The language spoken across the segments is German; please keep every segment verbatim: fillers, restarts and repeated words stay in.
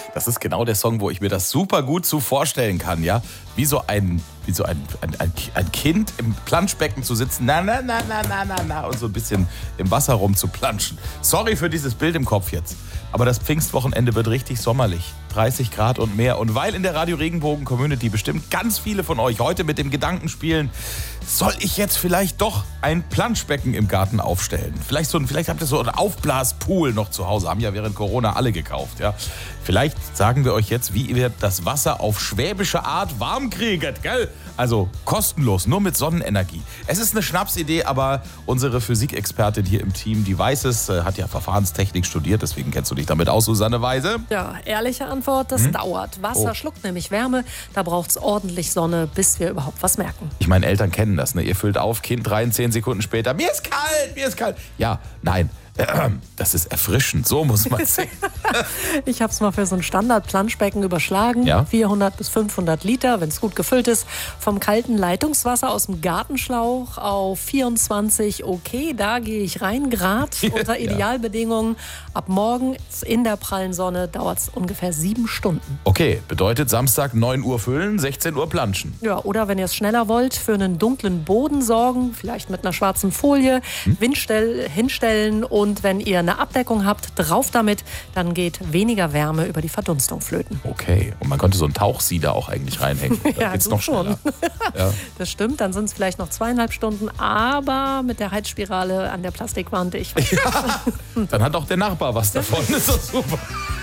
Das ist genau der Song, wo ich mir das super gut so vorstellen kann, ja? Wie so ein, wie so ein, ein, ein, ein Kind im Planschbecken zu sitzen, na, na, na, na, na, na, na, und so ein bisschen im Wasser rum zu planschen. Sorry für dieses Bild im Kopf jetzt. Aber das Pfingstwochenende wird richtig sommerlich. dreißig Grad und mehr. Und weil in der Radio Regenbogen Community bestimmt ganz viele von euch heute mit dem Gedanken spielen, soll ich jetzt vielleicht doch ein Planschbecken im Garten aufstellen? Vielleicht, so ein, vielleicht habt ihr so einen Aufblaspool noch zu Hause. Haben ja während Corona alle gekauft. Ja? Vielleicht sagen wir euch jetzt, wie ihr das Wasser auf schwäbische Art warm kriegt. Gell? Also kostenlos, nur mit Sonnenenergie. Es ist eine Schnapsidee, aber unsere Physikexpertin hier im Team, die weiß es, hat ja Verfahrenstechnik studiert. Deswegen kennst du dich damit aus, Susanne Weise. Ja, ehrliche Antwort, das hm? dauert. Wasser oh. schluckt nämlich Wärme, da braucht es ordentlich Sonne, bis wir überhaupt was merken. Ich meine, Eltern kennen das, ne? Ihr füllt auf, Kind rein, zehn Sekunden später, mir ist kalt, mir ist kalt. Ja, nein, das ist erfrischend, so muss man sehen. Ich habe es mal für so ein Standard-Planschbecken überschlagen. Ja? vierhundert bis fünfhundert Liter, wenn es gut gefüllt ist. Vom kalten Leitungswasser aus dem Gartenschlauch auf vierundzwanzig, okay, da gehe ich rein, Grad unter Idealbedingungen. Ab morgens in der prallen Sonne dauert es ungefähr sieben Stunden. Okay, bedeutet Samstag neun Uhr füllen, sechzehn Uhr planschen. Ja, oder wenn ihr es schneller wollt, für einen dunklen Boden sorgen, vielleicht mit einer schwarzen Folie, hm? Windstell hinstellen und Und wenn ihr eine Abdeckung habt, drauf damit, dann geht weniger Wärme über die Verdunstung flöten. Okay, und man könnte so einen Tauchsieder auch eigentlich reinhängen. Dann ja, geht's noch schneller. Ja. Das stimmt, dann sind es vielleicht noch zweieinhalb Stunden, aber mit der Heizspirale an der Plastikwand, ich weiß nicht. Ja, dann hat auch der Nachbar was davon, ist doch super.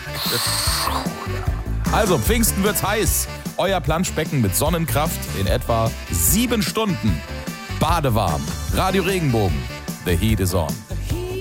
Also, Pfingsten wird's heiß. Euer Planschbecken mit Sonnenkraft in etwa sieben Stunden. Badewarm. Radio Regenbogen. The heat is on.